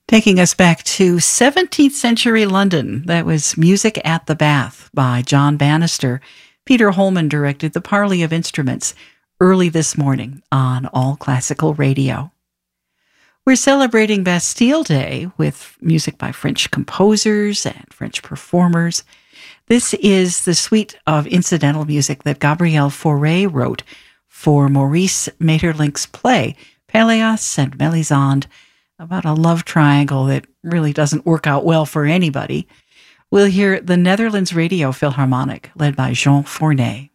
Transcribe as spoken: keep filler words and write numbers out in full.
Taking us back to seventeenth century London. That was Music at the Bath by John Bannister. Peter Holman directed the parley of instruments early this morning on All Classical Radio. We're celebrating Bastille Day with music by French composers and French performers. This is the suite of incidental music that Gabriel Fauré wrote for Maurice Maeterlinck's play, Pelléas and Mélisande, about a love triangle that really doesn't work out well for anybody. We'll hear the Netherlands Radio Philharmonic, led by Jean Fournet.